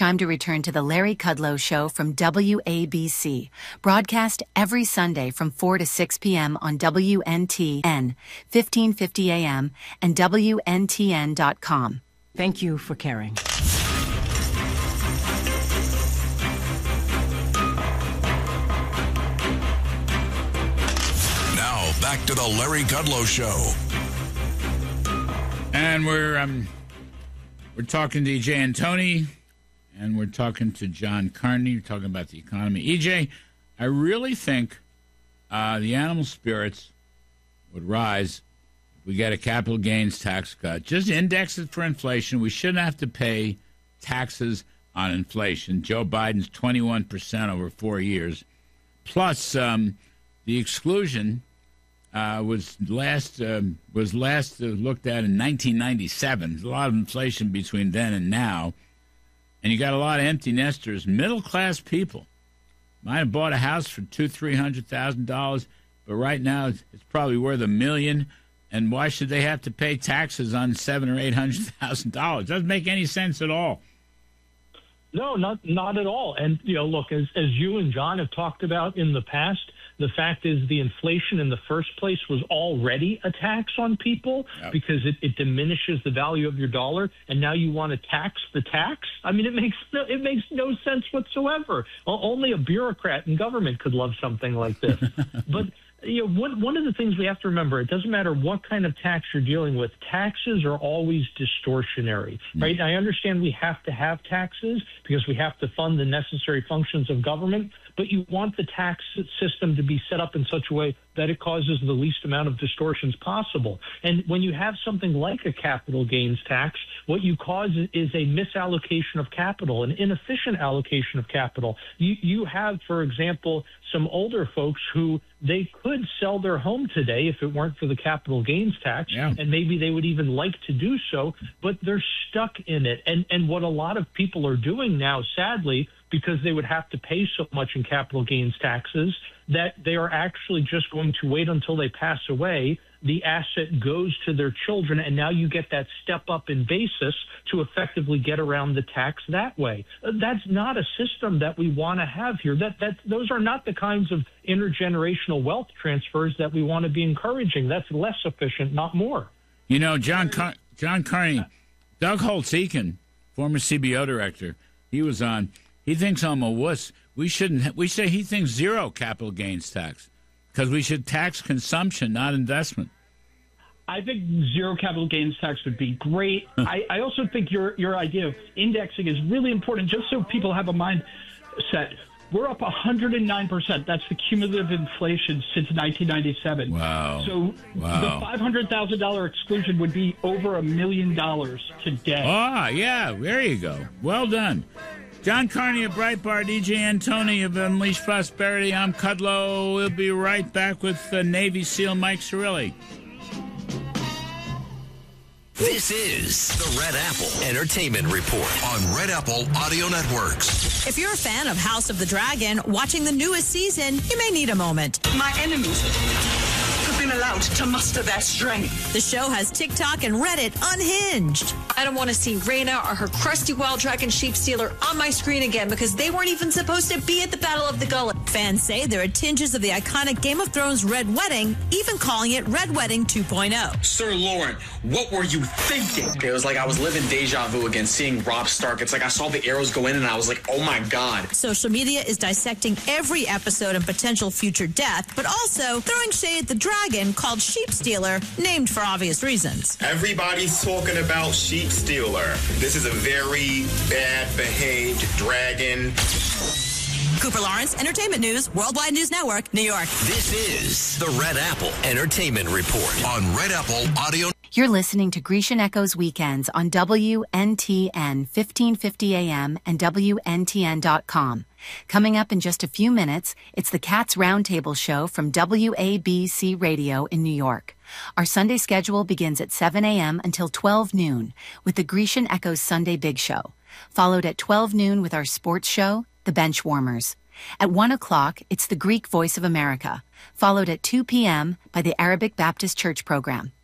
time to return to the Larry Kudlow Show from WABC, broadcast every Sunday from 4 to 6 p.m. on WNTN, 1550 a.m. and WNTN.com. Thank you for caring. Now, back to the Larry Kudlow Show. And we're talking to EJ Antoni, and we're talking to John Carney. We're talking about the economy. EJ, I really think the animal spirits would rise if we get a capital gains tax cut. Just index it for inflation. We shouldn't have to pay taxes on inflation. Joe Biden's 21% over 4 years. Plus, the exclusion was last looked at in 1997. There's a lot of inflation between then and now, and you got a lot of empty nesters, middle-class people. Might have bought a house for $200,000-$300,000, but right now it's probably worth $1 million. And why should they have to pay taxes on $700,000 or $800,000? Doesn't make any sense at all. No, not at all. And look, as you and John have talked about in the past, the fact is the inflation in the first place was already a tax on people because it diminishes the value of your dollar, and now you want to tax the tax? I mean, it makes no sense whatsoever. Only a bureaucrat in government could love something like this. But one of the things we have to remember, it doesn't matter what kind of tax you're dealing with, taxes are always distortionary, right? I understand we have to have taxes because we have to fund the necessary functions of government, but you want the tax system to be set up in such a way that it causes the least amount of distortions possible. And when you have something like a capital gains tax, what you cause is a misallocation of capital, an inefficient allocation of capital. You have, for example, some older folks who they could sell their home today if it weren't for the capital gains tax, and maybe they would even like to do so, but they're stuck in it. And what a lot of people are doing now, sadly, because they would have to pay so much in capital gains taxes, that they are actually just going to wait until they pass away. The asset goes to their children, and now you get that step up in basis to effectively get around the tax that way. That's not a system that we want to have here. Those are not the kinds of intergenerational wealth transfers that we want to be encouraging. That's less efficient, not more. John Carney, Doug Holtz-Eakin, former CBO director, he was on. He thinks I'm a wuss. We say he thinks zero capital gains tax because we should tax consumption, not investment. I think zero capital gains tax would be great. I also think your idea of indexing is really important, just so people have a mindset. We're up 109%. That's the cumulative inflation since 1997. Wow. So the $500,000 exclusion would be over $1 million today. Ah, yeah, there you go. Well done. John Carney of Breitbart, EJ Antoni of Unleash Prosperity. I'm Kudlow. We'll be right back with Navy SEAL Mike Cirilli. This is the Red Apple Entertainment Report on Red Apple Audio Networks. If you're a fan of House of the Dragon, watching the newest season, you may need a moment. My enemies have been allowed to muster their strength. The show has TikTok and Reddit unhinged. I don't want to see Rhaena or her crusty wild dragon sheep stealer on my screen again because they weren't even supposed to be at the Battle of the Gullet. Fans say there are tinges of the iconic Game of Thrones Red Wedding, even calling it Red Wedding 2.0. Sir Lauren, what were you thinking? It was like I was living deja vu again, seeing Robb Stark. It's like I saw the arrows go in and I was like, oh my God. Social media is dissecting every episode and potential future death, but also throwing shade at the dragon called Sheep Stealer, named for obvious reasons. Everybody's talking about Sheep Stealer. This is a very bad behaved dragon. Cooper Lawrence, Entertainment News, Worldwide News Network, New York. This is the Red Apple Entertainment Report on Red Apple Audio. You're listening to Grecian Echoes Weekends on WNTN 1550 AM and WNTN.com. Coming up in just a few minutes, it's the Cats Roundtable Show from WABC Radio in New York. Our Sunday schedule begins at 7 a.m. until 12 noon with the Grecian Echoes Sunday Big Show, followed at 12 noon with our sports show, The Benchwarmers. At 1 o'clock, it's the Greek Voice of America, followed at 2 p.m. by the Arabic Baptist Church program.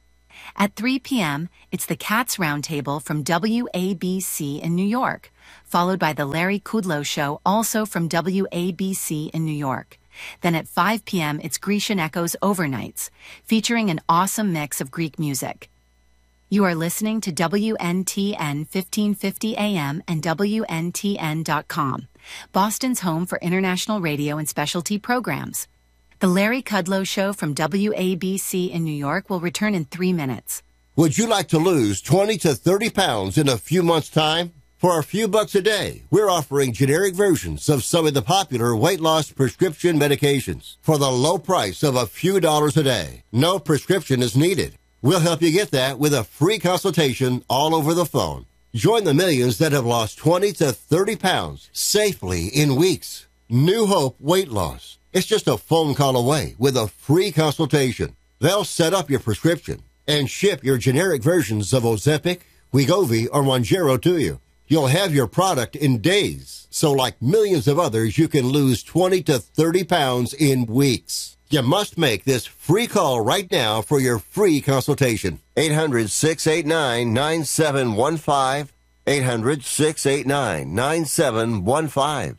At 3 p.m., it's the Cats Roundtable from WABC in New York, followed by the Larry Kudlow Show, also from WABC in New York. Then at 5 p.m., it's Grecian Echoes Overnights, featuring an awesome mix of Greek music. You are listening to WNTN 1550 AM and WNTN.com, Boston's home for international radio and specialty programs. The Larry Kudlow Show from WABC in New York will return in 3 minutes. Would you like to lose 20 to 30 pounds in a few months' time? For a few bucks a day, we're offering generic versions of some of the popular weight loss prescription medications for the low price of a few dollars a day. No prescription is needed. We'll help you get that with a free consultation all over the phone. Join the millions that have lost 20 to 30 pounds safely in weeks. New Hope Weight Loss. It's just a phone call away with a free consultation. They'll set up your prescription and ship your generic versions of Ozempic, Wegovy, or Mounjaro to you. You'll have your product in days. So like millions of others, you can lose 20 to 30 pounds in weeks. You must make this free call right now for your free consultation. 800-689-9715. 800-689-9715.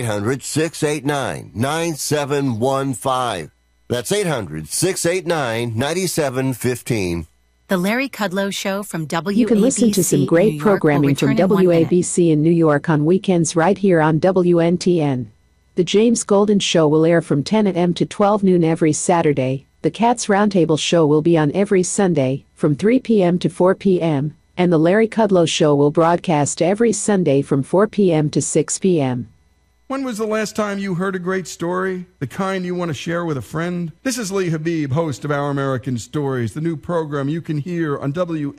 800-689-9715. That's 800-689-9715. The Larry Kudlow Show from WABC. You can listen to some great programming from WABC in New York on weekends right here on WNTN. The James Golden Show will air from 10 a.m. to 12 noon every Saturday. The Cats Roundtable Show will be on every Sunday from 3 p.m. to 4 p.m. And the Larry Kudlow Show will broadcast every Sunday from 4 p.m. to 6 p.m. When was the last time you heard a great story? The kind you want to share with a friend? This is Lee Habib, host of Our American Stories, the new program you can hear on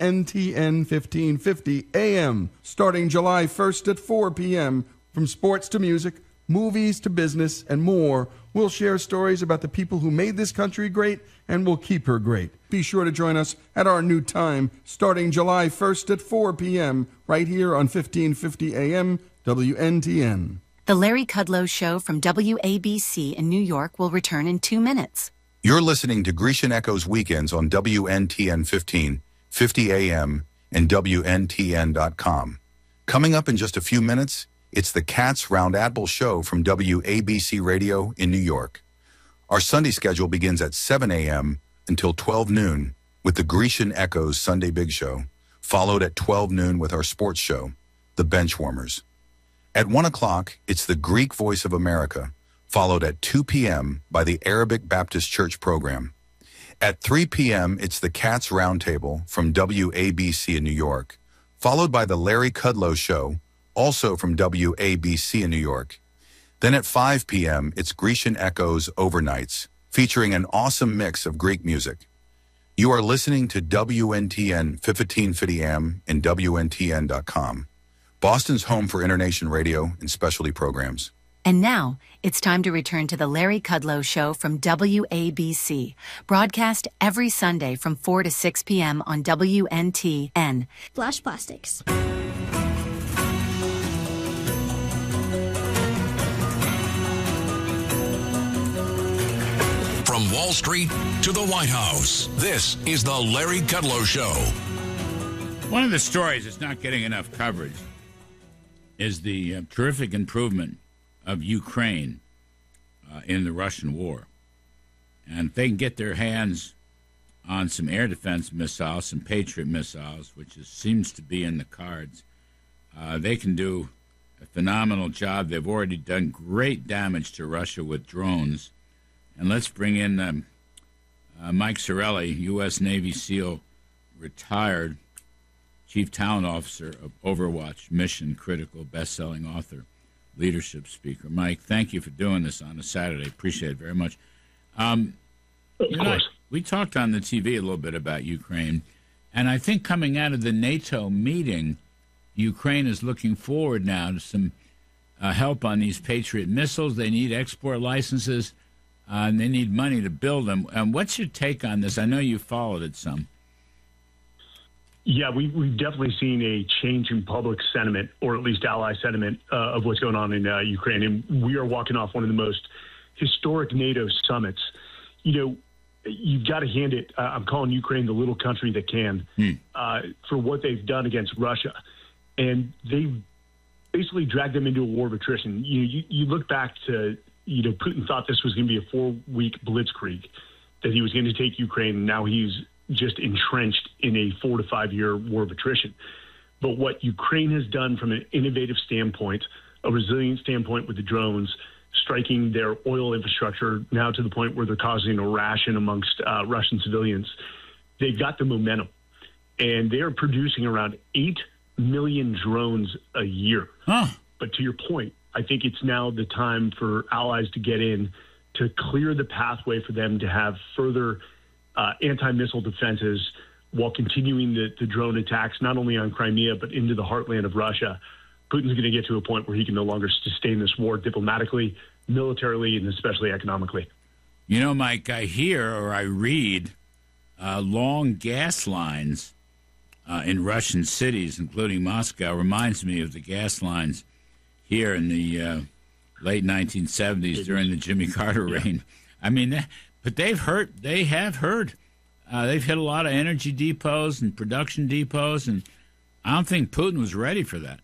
WNTN 1550 AM, starting July 1st at 4 p.m. From sports to music, movies to business, and more, we'll share stories about the people who made this country great and will keep her great. Be sure to join us at our new time, starting July 1st at 4 p.m., right here on 1550 AM, WNTN. The Larry Kudlow Show from WABC in New York will return in 2 minutes. You're listening to Grecian Echoes Weekends on WNTN 1550 AM and WNTN.com. Coming up in just a few minutes, it's the Cats Roundtable Show from WABC Radio in New York. Our Sunday schedule begins at 7 a.m. until 12 noon with the Grecian Echoes Sunday Big Show, followed at 12 noon with our sports show, The Benchwarmers. At 1 o'clock, it's the Greek Voice of America, followed at 2 p.m. by the Arabic Baptist Church program. At 3 p.m., it's the Cats Roundtable from WABC in New York, followed by the Larry Kudlow Show, also from WABC in New York. Then at 5 p.m., it's Grecian Echoes Overnights, featuring an awesome mix of Greek music. You are listening to WNTN 1550 AM and WNTN.com. Boston's home for international radio and specialty programs. And now, it's time to return to the Larry Kudlow Show from WABC, broadcast every Sunday from 4 to 6 p.m. on WNTN. Flash Plastics. From Wall Street to the White House, this is the Larry Kudlow Show. One of the stories that's not getting enough coverage is the terrific improvement of Ukraine in the Russian war. And if they can get their hands on some air defense missiles, some Patriot missiles, which seems to be in the cards, they can do a phenomenal job. They've already done great damage to Russia with drones. And let's bring in Mike Sorelli, U.S. Navy SEAL, retired Chief Talent Officer of Overwatch, Mission Critical, best-selling author, leadership speaker. Mike, thank you for doing this on a Saturday. Appreciate it very much. We talked on the TV a little bit about Ukraine, and I think coming out of the NATO meeting, Ukraine is looking forward now to some help on these Patriot missiles. They need export licenses, and they need money to build them. What's your take on this? I know you followed it some. Yeah, we've definitely seen a change in public sentiment, or at least ally sentiment, of what's going on in Ukraine. And we are walking off one of the most historic NATO summits. You know, you've got to hand it. I'm calling Ukraine the little country that can for what they've done against Russia. And they've basically dragged them into a war of attrition. You look back to, Putin thought this was going to be a 4-week blitzkrieg, that he was going to take Ukraine, and now he's just entrenched in a 4 to 5 year war of attrition. But what Ukraine has done from an innovative standpoint, a resilient standpoint with the drones, striking their oil infrastructure now to the point where they're causing a ration amongst Russian civilians, they've got the momentum. And they are producing around 8 million drones a year. But to your point, I think it's now the time for allies to get in to clear the pathway for them to have further anti-missile defenses while continuing the drone attacks, not only on Crimea, but into the heartland of Russia. Putin's going to get to a point where he can no longer sustain this war diplomatically, militarily, and especially economically. Mike, I hear or I read long gas lines in Russian cities, including Moscow, reminds me of the gas lines here in the late 1970s during the Jimmy Carter reign. I mean, but they have heard. They've hit a lot of energy depots and production depots, and I don't think Putin was ready for that.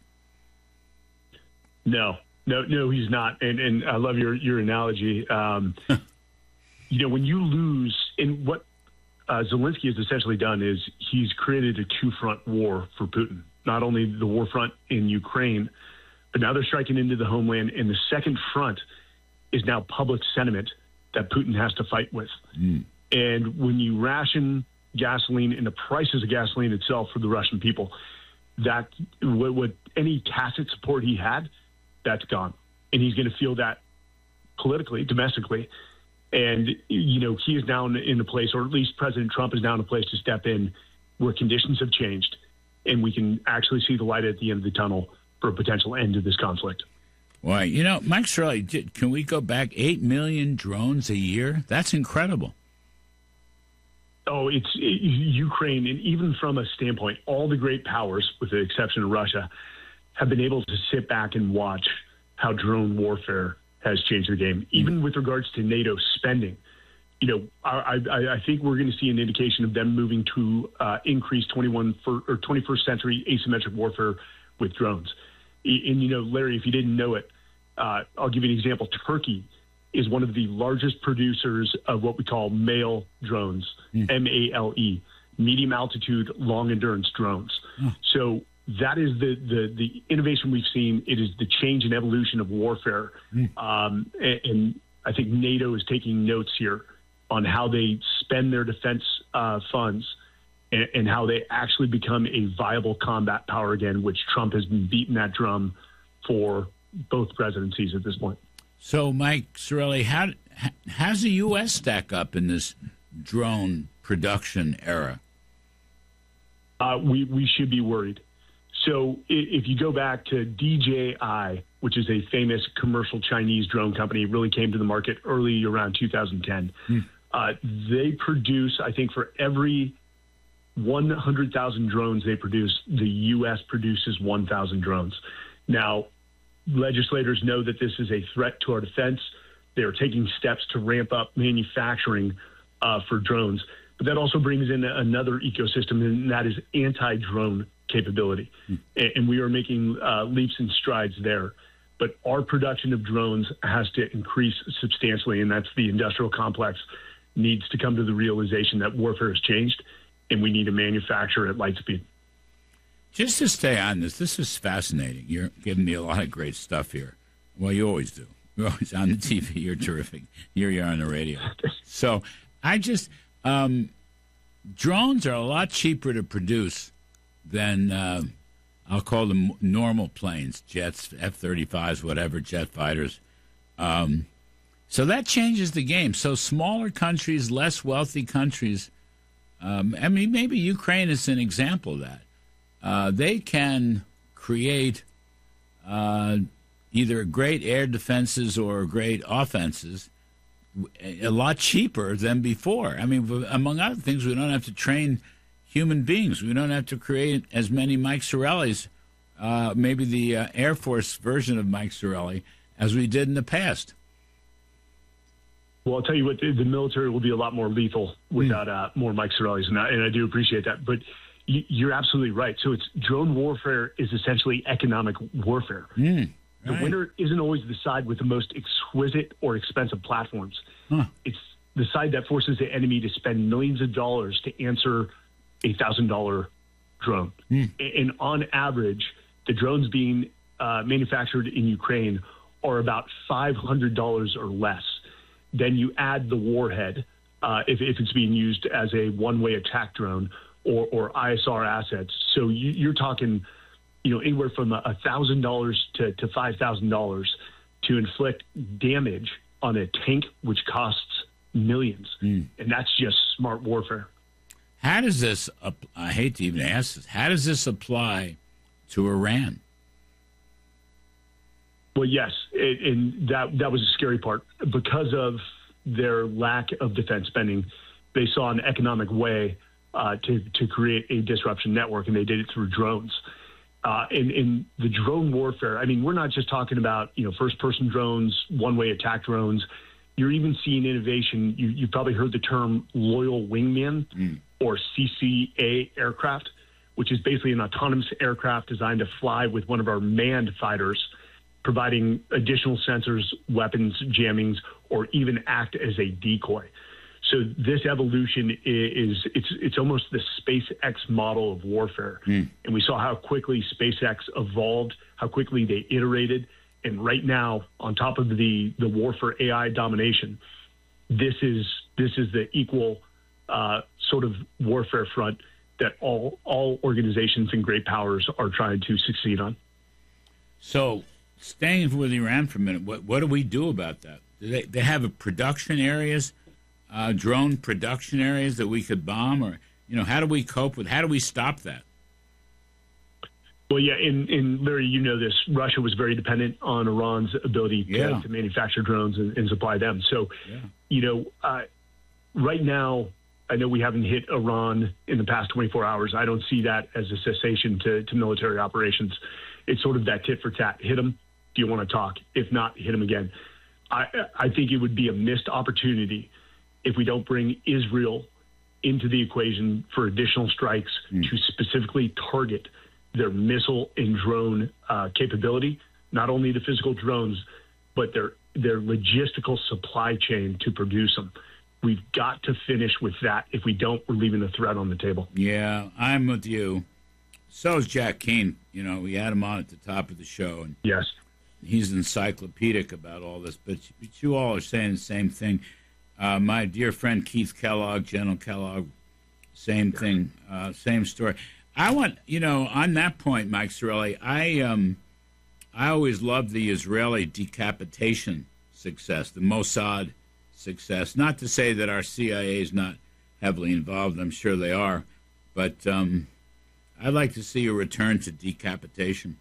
No, he's not. And I love your analogy. When you lose, and what Zelensky has essentially done is he's created a two-front war for Putin. Not only the war front in Ukraine, but now they're striking into the homeland, and the second front is now public sentiment that Putin has to fight with. And when you ration gasoline and the prices of gasoline itself for the Russian people, that what any tacit support he had, that's gone. And he's going to feel that politically, domestically. And, he is now in a place, or at least President Trump is now in a place to step in where conditions have changed, and we can actually see the light at the end of the tunnel for a potential end to this conflict. Why, Mike Shirley, can we go back 8 million drones a year? That's incredible. Oh, it's Ukraine, and even from a standpoint, all the great powers, with the exception of Russia, have been able to sit back and watch how drone warfare has changed the game. Even with regards to NATO spending, I think we're going to see an indication of them moving to increase 21st century asymmetric warfare with drones. And, Larry, if you didn't know it, I'll give you an example. Turkey is one of the largest producers of what we call MALE drones, MALE, medium altitude, long endurance drones. So that is the innovation we've seen. It is the change and evolution of warfare. And I think NATO is taking notes here on how they spend their defense funds and how they actually become a viable combat power again, which Trump has been beating that drum for both presidencies at this point. So, Mike Cirelli, how's the U.S. stack up in this drone production era? We should be worried. So if you go back to DJI, which is a famous commercial Chinese drone company, really came to the market early around 2010. They produce, I think, for every 100,000 drones they produce, the U.S. produces 1,000 drones. Now, legislators know that this is a threat to our defense. They're taking steps to ramp up manufacturing for drones. But that also brings in another ecosystem, and that is anti-drone capability. And we are making leaps and strides there. But our production of drones has to increase substantially, and that's the industrial complex needs to come to the realization that warfare has changed, and we need to manufacture at light speed. Just to stay on this is fascinating. You're giving me a lot of great stuff here. Well, you always do. You're always on the TV. You're terrific. Here you are on the radio. So I just, drones are a lot cheaper to produce than, I'll call them normal planes, jets, F-35s, whatever, jet fighters. So that changes the game. So smaller countries, less wealthy countries, maybe Ukraine is an example of that. They can create either great air defenses or great offenses a lot cheaper than before. Among other things, we don't have to train human beings. We don't have to create as many Mike Cirellis, maybe the Air Force version of Mike Cirelli, as we did in the past. Well, I'll tell you what, the military will be a lot more lethal without more Mike Sarraillis, and I do appreciate that. But you're absolutely right. So it's drone warfare is essentially economic warfare. The winner isn't always the side with the most exquisite or expensive platforms. It's the side that forces the enemy to spend millions of dollars to answer a $1,000 drone. And on average, the drones being manufactured in Ukraine are about $500 or less. Then you add the warhead, if it's being used as a one-way attack drone or ISR assets. So you're talking, anywhere from $1,000 to $5,000 to inflict damage on a tank, which costs millions. And that's just smart warfare. How does this, I hate to even ask this, how does this apply to Iran? Well, yes, and that was the scary part. Because of their lack of defense spending, they saw an economic way to create a disruption network, and they did it through drones. In the drone warfare, I mean, we're not just talking about first-person drones, one-way attack drones. You're even seeing innovation. You've probably heard the term loyal wingman or CCA aircraft, which is basically an autonomous aircraft designed to fly with one of our manned fighters, providing additional sensors, weapons, jammings, or even act as a decoy. So this evolution it's almost the SpaceX model of warfare. And we saw how quickly SpaceX evolved, how quickly they iterated. And right now, on top of the war for AI domination, this is the equal sort of warfare front that all organizations and great powers are trying to succeed on. So, staying with Iran for a minute, what do we do about that? Do they have a production areas, drone production areas that we could bomb, or how do we cope with? How do we stop that? Well, yeah, in Larry, this, Russia was very dependent on Iran's ability to manufacture drones and supply them. So, right now, I know we haven't hit Iran in the past 24 hours. I don't see that as a cessation to military operations. It's sort of that tit for tat. Hit them. Do you want to talk? If not, hit them again. I think it would be a missed opportunity if we don't bring Israel into the equation for additional strikes to specifically target their missile and drone capability, not only the physical drones, but their logistical supply chain to produce them. We've got to finish with that. If we don't, we're leaving the threat on the table. Yeah, I'm with you. So is Jack Keane. We had him on at the top of the show. And yes. He's encyclopedic about all this, but you all are saying the same thing. My dear friend Keith Kellogg, General Kellogg, same thing, same story. I want, on that point, Mike Sarrailli, I always loved the Israeli decapitation success, the Mossad success. Not to say that our CIA is not heavily involved. I'm sure they are. But I'd like to see a return to decapitation.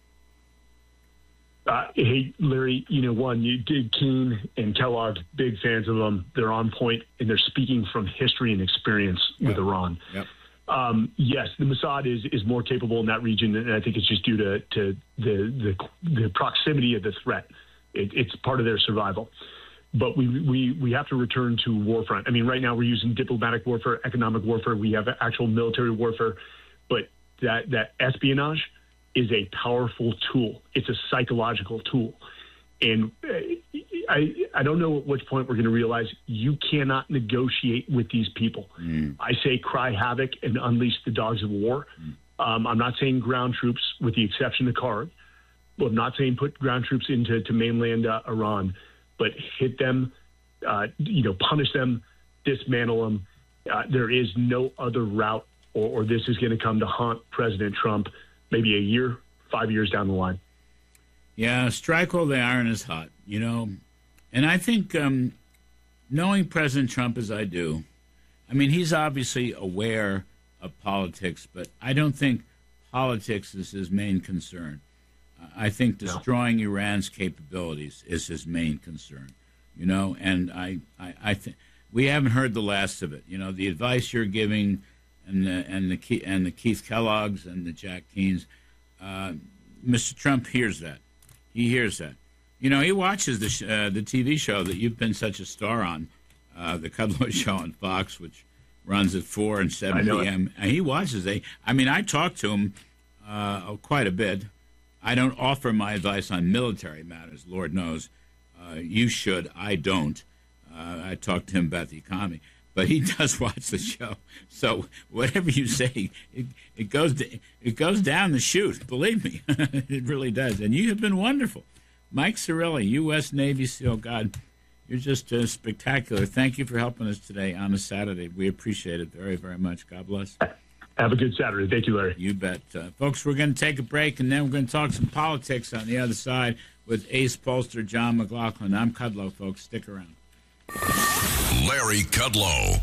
Hey, Larry, you did Keane and Kellogg, big fans of them. They're on point, and they're speaking from history and experience with Iran. Yep. Yes, the Mossad is more capable in that region, and I think it's just due to the proximity of the threat. It's part of their survival. But we have to return to war front. I mean, right now we're using diplomatic warfare, economic warfare. We have actual military warfare. But that espionage is a powerful tool. It's a psychological tool. And I don't know at which point we're going to realize you cannot negotiate with these people. I say cry havoc and unleash the dogs of war. I'm not saying ground troops, with the exception of Karg. Well, I'm not saying put ground troops into mainland Iran, but hit them, punish them, dismantle them. There is no other route, or this is going to come to haunt President Trump maybe a year, 5 years down the line. Yeah, strike while the iron is hot, And I think knowing President Trump as I do, I mean, he's obviously aware of politics, but I don't think politics is his main concern. I think destroying Iran's capabilities is his main concern, and I think we haven't heard the last of it. The advice you're giving and the Keith Kellogg's and the Jack Keanes, Mr. Trump hears that. He hears that. You know, he watches the TV show that you've been such a star on, the Kudlow Show on Fox, which runs at 4 and 7 p.m. And he watches it. I mean, I talk to him quite a bit. I don't offer my advice on military matters, Lord knows. You should. I don't. I talk to him about the economy. But he does watch the show. So whatever you say, it goes down the chute. Believe me. It really does. And you have been wonderful. Mike Cirilli, U.S. Navy SEAL. God, you're just spectacular. Thank you for helping us today on a Saturday. We appreciate it very, very much. God bless. Have a good Saturday. Thank you, Larry. You bet. Folks, we're going to take a break, and then we're going to talk some politics on the other side with ace pollster John McLaughlin. I'm Kudlow, folks. Stick around. Larry Kudlow.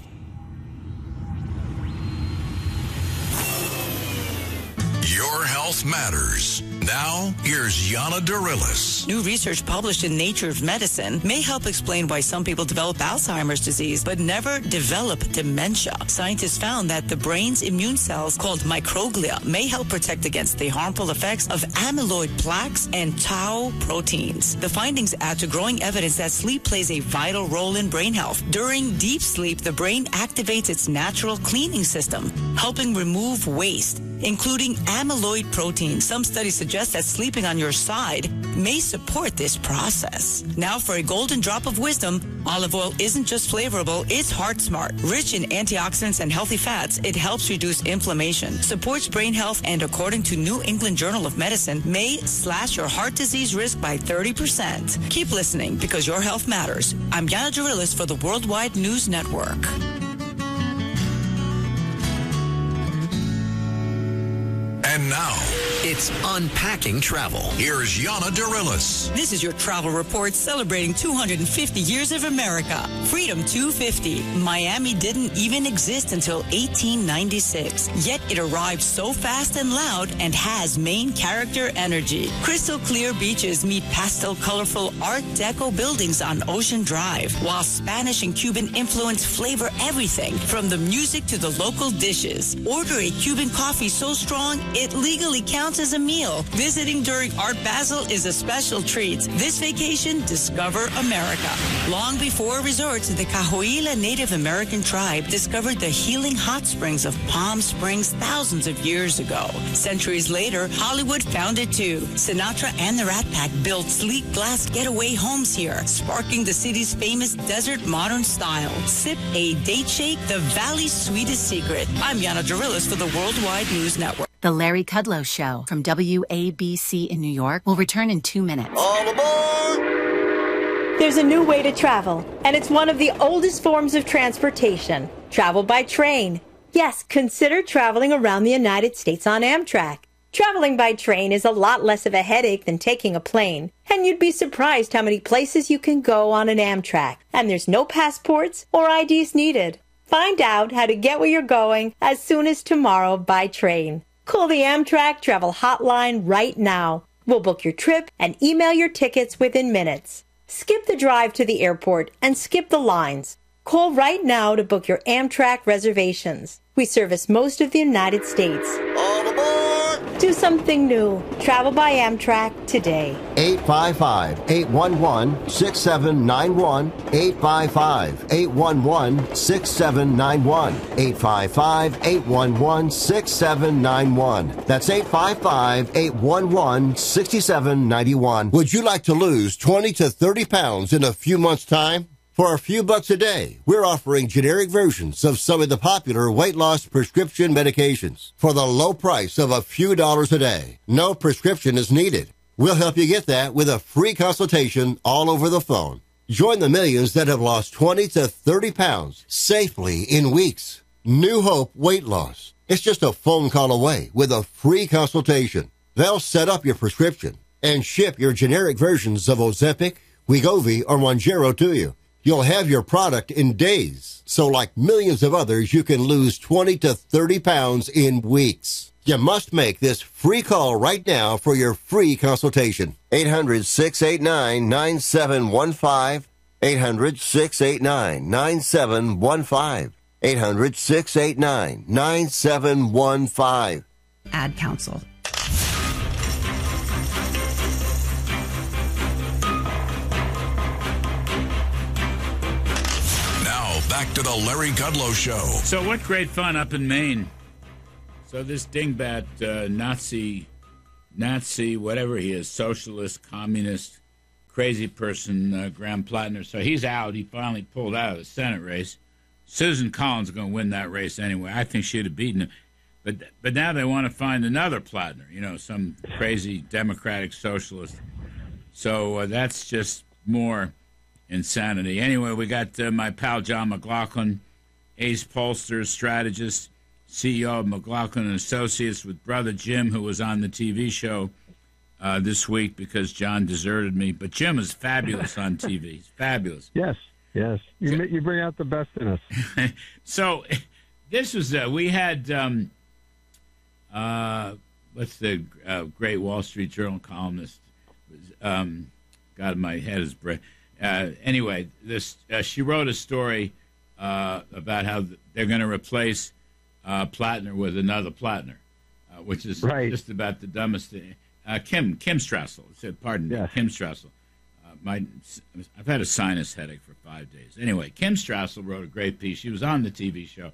Your health matters. Now, here's Yana Darilis. New research published in Nature of Medicine may help explain why some people develop Alzheimer's disease but never develop dementia. Scientists found that the brain's immune cells, called microglia, may help protect against the harmful effects of amyloid plaques and tau proteins. The findings add to growing evidence that sleep plays a vital role in brain health. During deep sleep, the brain activates its natural cleaning system, helping remove waste, including amyloid protein. Some studies suggest that sleeping on your side may support this process. Now for a golden drop of wisdom, olive oil isn't just flavorable, it's heart smart. Rich in antioxidants and healthy fats, it helps reduce inflammation, supports brain health, and according to New England Journal of Medicine, may slash your heart disease risk by 30%. Keep listening because your health matters. I'm Yana Darilis for the Worldwide News Network. And now, it's Unpacking Travel. Here's Yana Darilis. This is your travel report celebrating 250 years of America. Freedom 250. Miami didn't even exist until 1896. Yet it arrived so fast and loud and has main character energy. Crystal clear beaches meet pastel colorful Art Deco buildings on Ocean Drive, while Spanish and Cuban influence flavor everything from the music to the local dishes. Order a Cuban coffee so strong it legally counts as a meal. Visiting during Art Basel is a special treat. This vacation, discover America. Long before resorts, the Cahuilla Native American tribe discovered the healing hot springs of Palm Springs thousands of years ago. Centuries later, Hollywood found it too. Sinatra and the Rat Pack built sleek glass getaway homes here, sparking the city's famous desert modern style. Sip a date shake, the valley's sweetest secret. I'm Yana Darilis for the Worldwide News Network. The Larry Kudlow Show from WABC in New York will return in 2 minutes. All aboard! There's a new way to travel, and it's one of the oldest forms of transportation. Travel by train. Yes, consider traveling around the United States on Amtrak. Traveling by train is a lot less of a headache than taking a plane, and you'd be surprised how many places you can go on an Amtrak. And there's no passports or IDs needed. Find out how to get where you're going as soon as tomorrow by train. Call the Amtrak Travel Hotline right now. We'll book your trip and email your tickets within minutes. Skip the drive to the airport and skip the lines. Call right now to book your Amtrak reservations. We service most of the United States. All aboard! Do something new. Travel by Amtrak today. 855-811-6791. 855-811-6791. 855-811-6791. That's 855-811-6791. Would you like to lose 20 to 30 pounds in a few months' time? For a few bucks a day, we're offering generic versions of some of the popular weight loss prescription medications for the low price of a few dollars a day. No prescription is needed. We'll help you get that with a free consultation all over the phone. Join the millions that have lost 20 to 30 pounds safely in weeks. New Hope Weight Loss. It's just a phone call away with a free consultation. They'll set up your prescription and ship your generic versions of Ozempic, Wegovy, or Mounjaro to you. You'll have your product in days. So like millions of others, you can lose 20 to 30 pounds in weeks. You must make this free call right now for your free consultation. 800-689-9715. 800-689-9715. 800-689-9715. Ad counsel. back to the Larry Kudlow Show. So what great fun up in Maine. So this dingbat, Nazi, whatever he is, socialist, communist, crazy person, Graham Plattner. So he's out. He finally pulled out of the Senate race. Susan Collins is going to win that race anyway. I think she'd have beaten him. But now they want to find another Plattner, some crazy Democratic socialist. So that's just more insanity. Anyway, we got my pal John McLaughlin, Ace Pollsters strategist, CEO of McLaughlin & Associates, with brother Jim, who was on the TV show this week because John deserted me. But Jim is fabulous on TV. He's fabulous. Yes. You bring out the best in us. So this was, we had, what's the great Wall Street Journal columnist? God, my head is break. Anyway, she wrote a story about how they're going to replace Plattner with another Plattner, which is just about the dumbest thing. Kim Strassel said, pardon me, Kim Strassel. I've had a sinus headache for 5 days. Anyway, Kim Strassel wrote a great piece. She was on the TV show.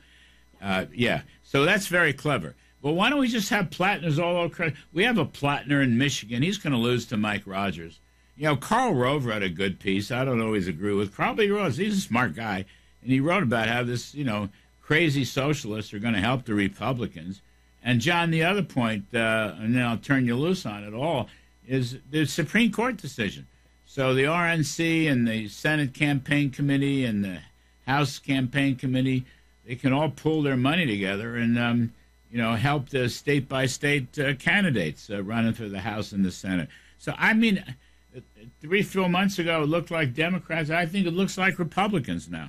So that's very clever. Well, why don't we just have Plattners all over? We have a Plattner in Michigan. He's going to lose to Mike Rogers. Karl Rove wrote a good piece. I don't always agree with Karl, but he's a smart guy. And he wrote about how this, crazy socialists are going to help the Republicans. And, John, the other point, and then I'll turn you loose on it all, is the Supreme Court decision. So the RNC and the Senate Campaign Committee and the House Campaign Committee, they can all pull their money together and, help the state-by-state candidates running for the House and the Senate. So, 3-4 months ago, it looked like Democrats. I think it looks like Republicans now.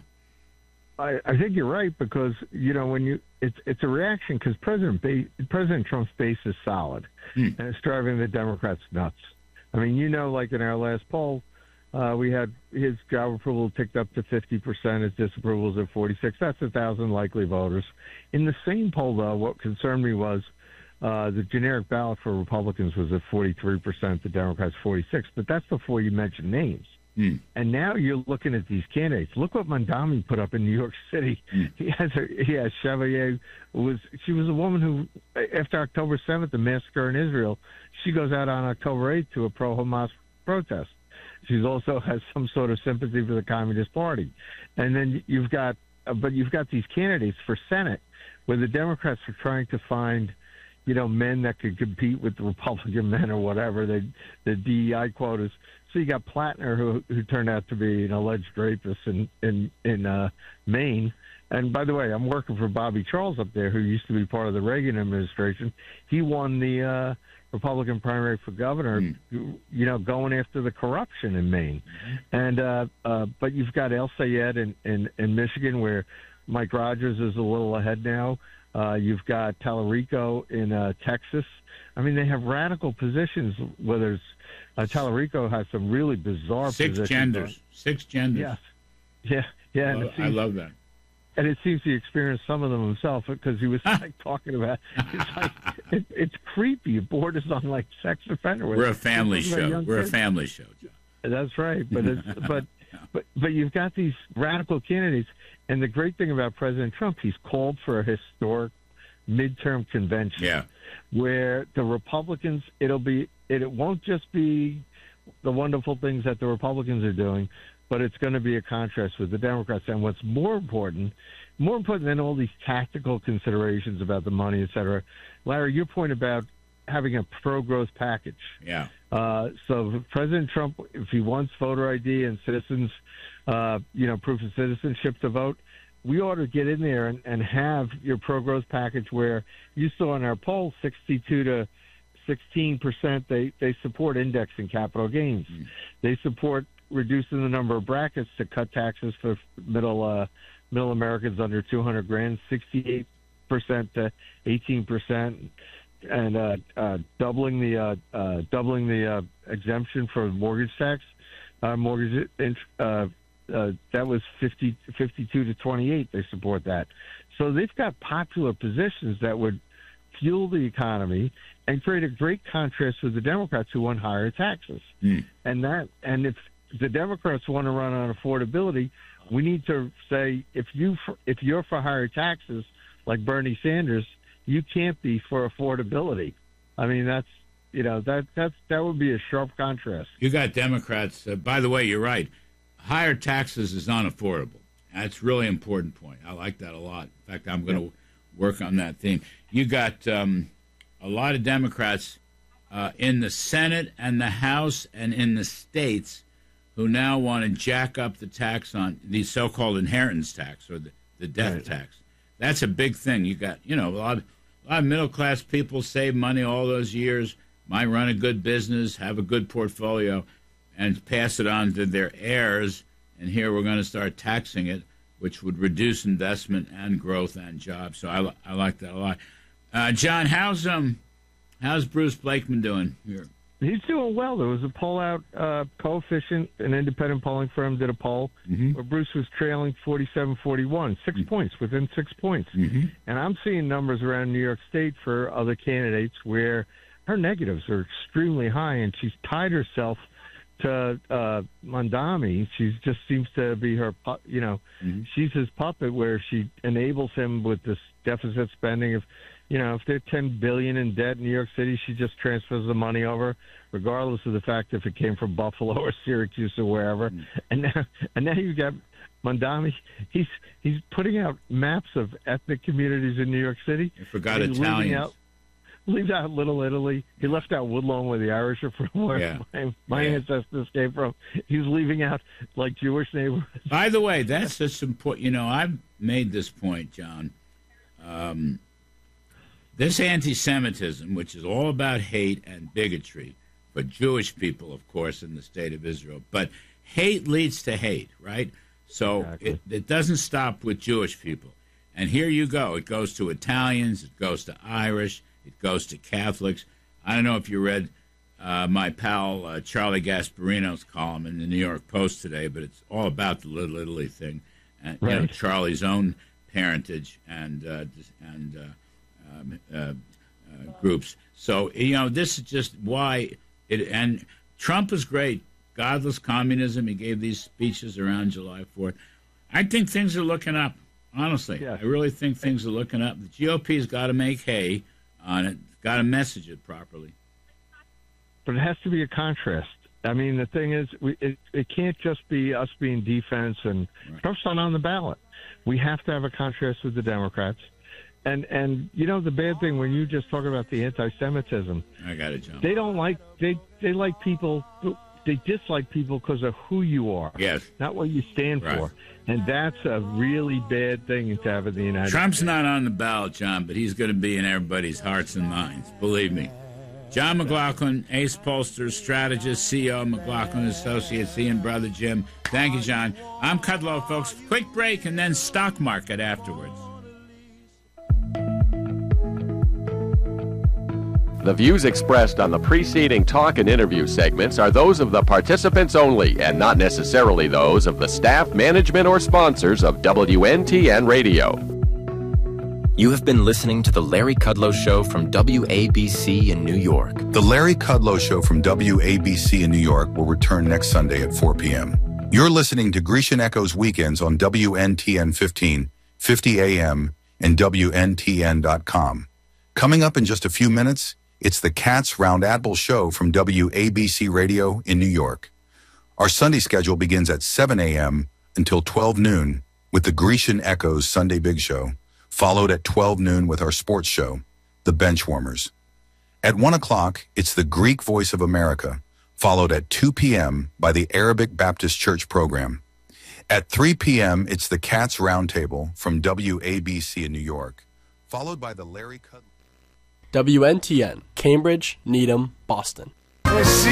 I think you're right because when it's a reaction because President Trump's base is solid and it's driving the Democrats nuts. Like in our last poll, we had his job approval ticked up to 50%. His disapproval is at 46%. That's 1,000 likely voters. In the same poll, though, what concerned me was the generic ballot for Republicans was at 43%, the Democrats 46%. But that's before you mention names. And now you're looking at these candidates. Look what Mondami put up in New York City. He has Chevalier. She was a woman who, after October 7th, the massacre in Israel, she goes out on October 8th to a pro-Hamas protest. She also has some sort of sympathy for the Communist Party. And then you've got these candidates for Senate where the Democrats are trying to find, men that could compete with the Republican men or whatever, the DEI quotas. So you got Plattner, who turned out to be an alleged rapist in Maine. And by the way, I'm working for Bobby Charles up there, who used to be part of the Reagan administration. He won the Republican primary for governor, going after the corruption in Maine. And but you've got El Sayed in Michigan, where Mike Rogers is a little ahead now. You've got Tallarico in Texas. They have radical positions, whether it's Tallarico has some really bizarre positions. Six genders. Yes. Yeah. I love that. And it seems he experienced some of them himself because he was talking about. It's creepy. It borders on like sex offender. We're a family show. We're a family show, John. That's right. But but you've got these radical candidates, and the great thing about President Trump, he's called for a historic midterm convention. Yeah. Where the Republicans, it won't just be the wonderful things that the Republicans are doing, but it's going to be a contrast with the Democrats. And what's more important than all these tactical considerations about the money, et cetera, Larry, your point about having a pro-growth package. Yeah. So President Trump, if he wants voter ID and citizens, proof of citizenship to vote, we ought to get in there and have your pro-growth package where you saw in our poll 62 to 16% they support indexing capital gains. They support reducing the number of brackets to cut taxes for middle Americans under 200 grand, 68% to 18%, and doubling the exemption for mortgage tax. That was 52 to 28. They support that. So they've got popular positions that would fuel the economy and create a great contrast with the Democrats who want higher taxes. And if the Democrats want to run on affordability, We need to say if you're for higher taxes, like Bernie Sanders, you can't be for affordability. I mean, that would be a sharp contrast. You got Democrats. By the way, you're right. Higher taxes is unaffordable. That's a really important point. I like that a lot. In fact, I'm going to work on that theme. You got a lot of Democrats in the Senate and the House and in the states who now want to jack up the tax on the so-called inheritance tax or the death tax. That's a big thing. You got, a lot of middle-class people save money all those years, might run a good business, have a good portfolio, and pass it on to their heirs. And here we're going to start taxing it, which would reduce investment and growth and jobs. So I like that a lot. John, how's Bruce Blakeman doing here? He's doing well. There was a poll out, Coefficient, an independent polling firm did a poll where Bruce was trailing 47-41, 6 points, within 6 points. And I'm seeing numbers around New York State for other candidates where her negatives are extremely high, and she's tied herself to Mondami. She just seems to be her, she's his puppet where she enables him with this deficit spending of, if they're $10 billion in debt in New York City, she just transfers the money over, regardless of the fact if it came from Buffalo or Syracuse or wherever. And now you've got Mondami. He's putting out maps of ethnic communities in New York City. I forgot Italians. Leaves out Little Italy. He left out Woodlawn, where the Irish are from, where my ancestors came from. He's leaving out like Jewish neighborhoods. By the way, that's just important. I've made this point, John. This anti-Semitism, which is all about hate and bigotry for Jewish people, of course, in the state of Israel, but hate leads to hate, right? So it doesn't stop with Jewish people. And here you go. It goes to Italians. It goes to Irish. It goes to Catholics. I don't know if you read my pal Charlie Gasparino's column in the New York Post today, but it's all about the Little Italy thing, and Charlie's own parentage and groups. So this is just why it. And Trump is great. Godless communism. He gave these speeches around July 4th. I think things are looking up. Honestly, I really think things are looking up. The GOP's got to make hay on it. Got to message it properly. But it has to be a contrast. I mean, the thing is, it can't just be us being defense and Trump's not on the ballot. We have to have a contrast with the Democrats. And the bad thing when you just talk about the anti-Semitism, I got it, John. They don't like they like people. They dislike people because of who you are, not what you stand for, and that's a really bad thing to have in the United States. Trump's not on the ballot, John, but he's going to be in everybody's hearts and minds. Believe me. John McLaughlin, Ace Pollster, strategist, CEO, McLaughlin Associates, he and Brother Jim. Thank you, John. I'm Kudlow, folks. Quick break and then stock market afterwards. The views expressed on the preceding talk and interview segments are those of the participants only and not necessarily those of the staff, management, or sponsors of WNTN Radio. You have been listening to The Larry Kudlow Show from WABC in New York. The Larry Kudlow Show from WABC in New York will return next Sunday at 4 p.m. You're listening to Grecian Echoes Weekends on WNTN 1550 AM, and WNTN.com. Coming up in just a few minutes, it's the Katz Roundtable Show from WABC Radio in New York. Our Sunday schedule begins at 7 a.m. until 12 noon with the Grecian Echoes Sunday Big Show, followed at 12 noon with our sports show, The Benchwarmers. At 1 o'clock, it's the Greek Voice of America, followed at 2 p.m. by the Arabic Baptist Church program. At 3 p.m., it's the Katz Roundtable from WABC in New York, followed by the Larry Kudlow. WNTN, Cambridge, Needham, Boston.